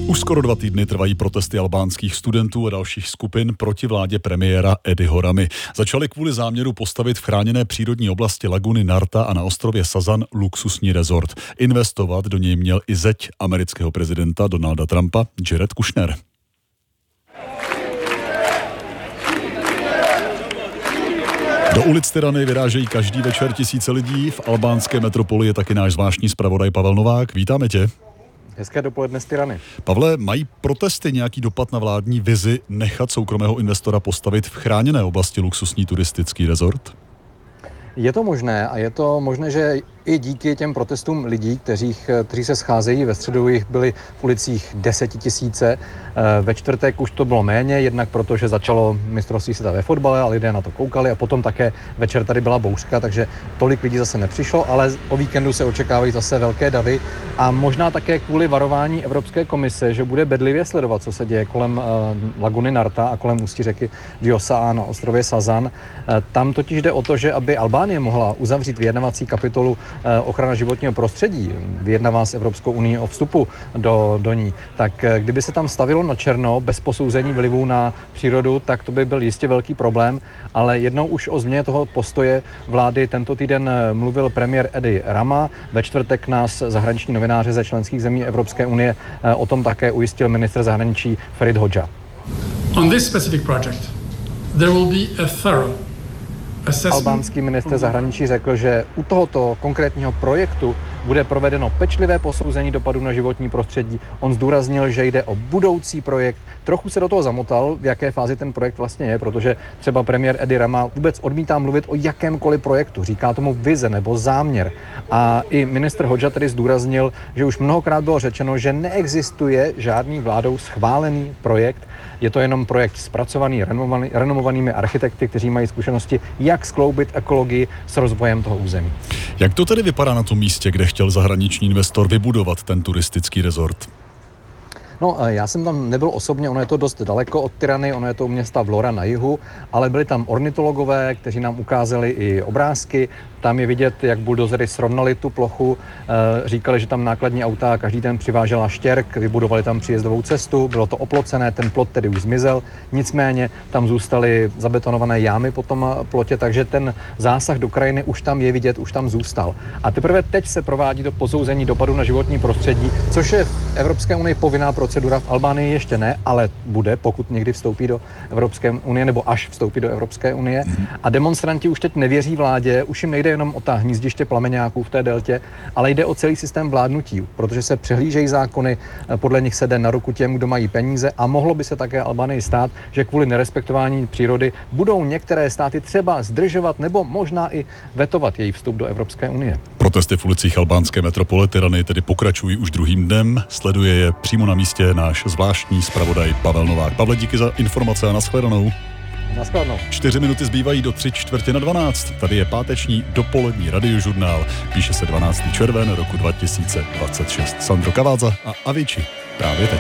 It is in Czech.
Už skoro 2 týdny trvají protesty albánských studentů a dalších skupin proti vládě premiéra Ediho Ramy. Začaly kvůli záměru postavit v chráněné přírodní oblasti laguny Narta a na ostrově Sazan luxusní rezort. Investovat do něj měl i zeť amerického prezidenta Donalda Trumpa, Jared Kushner. Do ulic Tirany vyrážejí každý večer tisíce lidí. V albánské metropoli je taky náš zvláštní zpravodaj Pavel Novák. Vítáme tě. Hezké dopoledne z Tirany. Pavle, mají protesty nějaký dopad na vládní vizi nechat soukromého investora postavit v chráněné oblasti luxusní turistický rezort? Je to možné a je to možné, že i díky těm protestům lidí, kteří se scházejí, ve středu jich byli v ulicích 10 000. Ve čtvrtek už to bylo méně, jednak protože začalo mistrovství světa ve fotbale a lidé na to koukali a potom také večer tady byla bouřka, takže tolik lidí zase nepřišlo, ale o víkendu se očekávají zase velké davy a možná také kvůli varování Evropské komise, že bude bedlivě sledovat, co se děje kolem laguny Narta a kolem ústí řeky Vjosa na ostrově Sazan. Tam totiž jde o to, že aby Albánie mohla uzavřít vyjednavací kapitolu ochrana životního prostředí, vyjednává s Evropskou unii o vstupu do ní, tak kdyby se tam stavilo na černo bez posouzení vlivu na přírodu, tak to by byl jistě velký problém, ale jednou už o změně toho postoje vlády tento týden mluvil premiér Edi Rama, ve čtvrtek nás zahraniční novináři ze členských zemí Evropské unie o tom také ujistil ministr zahraničí Ferit Hoxha. On this specific project, there will be a thorough Albánský ministr zahraničí řekl, že u tohoto konkrétního projektu bude provedeno pečlivé posouzení dopadu na životní prostředí. On zdůraznil, že jde o budoucí projekt. Trochu se do toho zamotal, v jaké fázi ten projekt vlastně je, protože třeba premiér Edi Rama vůbec odmítá mluvit o jakémkoliv projektu. Říká tomu vize nebo záměr. A i ministr Hoxha tedy zdůraznil, že už mnohokrát bylo řečeno, že neexistuje žádný vládou schválený projekt. Je to jenom projekt zpracovaný renomovanými architekty, kteří mají zkušenosti, jak skloubit ekologii s rozvojem toho území. Jak to tedy vypadá na tom místě, kde chtěl zahraniční investor vybudovat ten turistický rezort? No, já jsem tam nebyl osobně, ono je to dost daleko od Tirany, ono je to u města Vlora na jihu, ale byli tam ornitologové, kteří nám ukázali i obrázky. Tam je vidět, jak buldozery srovnali tu plochu, říkali, že tam nákladní auta každý den přivážela štěrk, vybudovali tam příjezdovou cestu, bylo to oplocené, ten plot tedy už zmizel, nicméně tam zůstaly zabetonované jámy po tom plotě, takže ten zásah do krajiny už tam je vidět, už tam zůstal. A teprve teď se provádí to posouzení dopadu na životní prostředí, což je v Evropské unii povinná procedura, v Albánii ještě ne, ale bude, pokud někdy vstoupí do Evropské unie nebo až vstoupí do Evropské unie. A demonstranti už teď nevěří vládě, už jim nejde jenom o ta hnízdiště plameňáků v té deltě, ale jde o celý systém vládnutí, protože se přehlížejí zákony, podle nich se jde na ruku těm, kdo mají peníze a mohlo by se také Albánii stát, že kvůli nerespektování přírody budou některé státy třeba zdržovat nebo možná i vetovat její vstup do Evropské unie. Protesty v ulicích albánské metropole Tirany tedy pokračují už druhým dnem. Sleduje je přímo na místě náš zvláštní zpravodaj Pavel Novák. Pavle, díky za informace a nashledanou. Naschledanou. 4 minuty zbývají do 3:45. Tady je páteční dopolední radiožurnál. Píše se 12. červen roku 2026. Sandro Cavazza a Avicii právě teď.